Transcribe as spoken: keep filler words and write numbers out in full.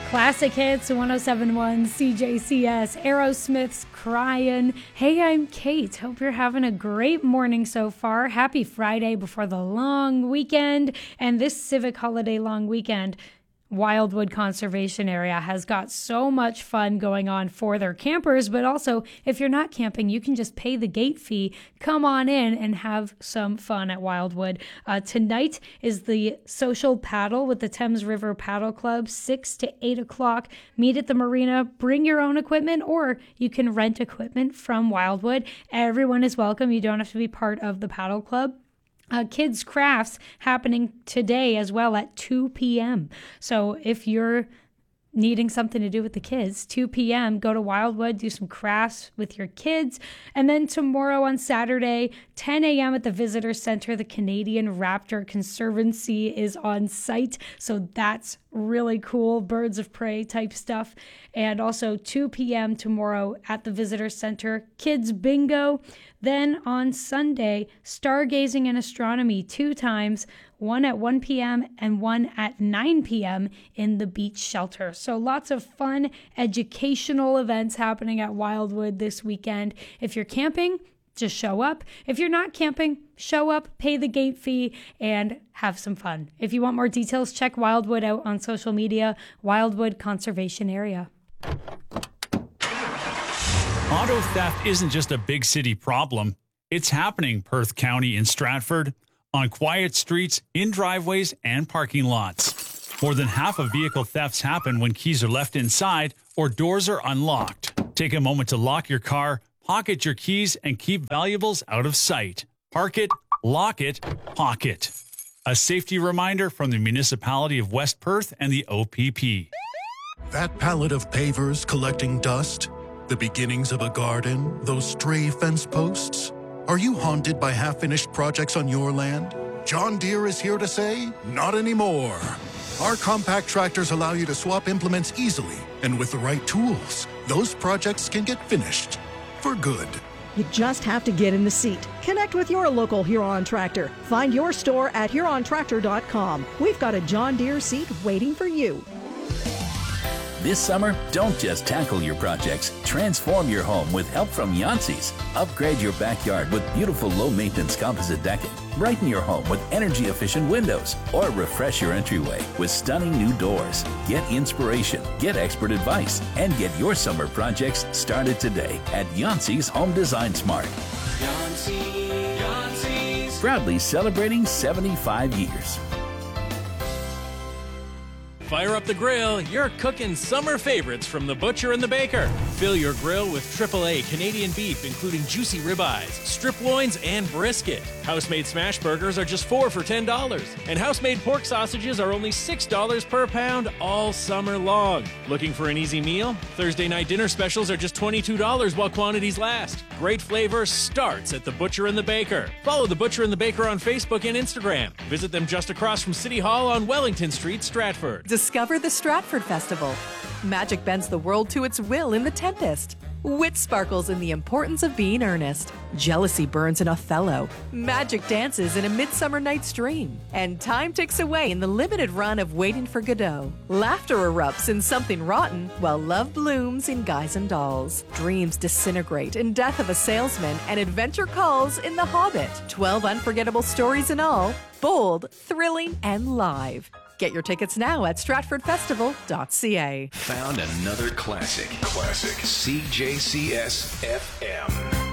Classic hits, one oh seven point one C J C S, Aerosmith's Crying. Hey, I'm Kate. Hope you're having a great morning so far. Happy Friday before the long weekend. And this civic holiday long weekend, Wildwood Conservation Area has got so much fun going on for their campers, but also if you're not camping, you can just pay the gate fee, come on in and have some fun at Wildwood. Uh, tonight is the social paddle with the Thames River Paddle Club, six to eight o'clock. Meet at the marina, bring your own equipment, or you can rent equipment from Wildwood. Everyone is welcome. You don't have to be part of the paddle club. Uh, kids crafts happening today as well at two p.m. So if you're needing something to do with the kids, two p.m., go to Wildwood, do some crafts with your kids. And then tomorrow on Saturday, ten a.m. at the Visitor Center, the Canadian Raptor Conservancy is on site. So that's really cool, birds of prey type stuff. And also two p.m. tomorrow at the Visitor Center, kids bingo. Then on Sunday, stargazing and astronomy two times, one at one p.m. and one at nine p.m. in the beach shelter. So lots of fun educational events happening at Wildwood this weekend. If you're camping, just show up. If you're not camping, show up, pay the gate fee, and have some fun. If you want more details, check Wildwood out on social media, Wildwood Conservation Area. Auto theft isn't just a big city problem. It's happening Perth County in Stratford, on quiet streets, in driveways, and parking lots. More than half of vehicle thefts happen when keys are left inside or doors are unlocked. Take a moment to lock your car, pocket your keys, and keep valuables out of sight. Park it, lock it, pocket. A safety reminder from the municipality of West Perth and the O P P. That pallet of pavers collecting dust? The beginnings of a garden? Those stray fence posts? Are you haunted by half-finished projects on your land? John Deere is here to say, not anymore. Our compact tractors allow you to swap implements easily, and with the right tools, those projects can get finished. For good. You just have to get in the seat. Connect with your local Huron Tractor. Find your store at huron tractor dot com. We've got a John Deere seat waiting for you. This summer, don't just tackle your projects. Transform your home with help from Yancey's. Upgrade your backyard with beautiful low-maintenance composite decking. Brighten your home with energy-efficient windows. Or refresh your entryway with stunning new doors. Get inspiration, get expert advice, and get your summer projects started today at Yancey's Home Design Smart. Yancey, Yancey's. Proudly celebrating seventy-five years. Fire up the grill, you're cooking summer favorites from the Butcher and the Baker. Fill your grill with triple A Canadian beef, including juicy ribeyes, strip loins, and brisket. House-made smash burgers are just four for ten dollars. And house-made pork sausages are only six dollars per pound all summer long. Looking for an easy meal? Thursday night dinner specials are just twenty-two dollars while quantities last. Great flavor starts at the Butcher and the Baker. Follow the Butcher and the Baker on Facebook and Instagram. Visit them just across from City Hall on Wellington Street, Stratford. Discover the Stratford Festival. Magic bends the world to its will in The Tempest. Wit sparkles in the importance of being earnest. Jealousy burns in Othello. Magic dances in A Midsummer Night's Dream. And time ticks away in the limited run of Waiting for Godot. Laughter erupts in Something Rotten, while love blooms in Guys and Dolls. Dreams disintegrate in Death of a Salesman, and adventure calls in The Hobbit. Twelve unforgettable stories in all, bold, thrilling, and live. Get your tickets now at stratford festival dot c a. Found another classic. Classic. C J C S F M.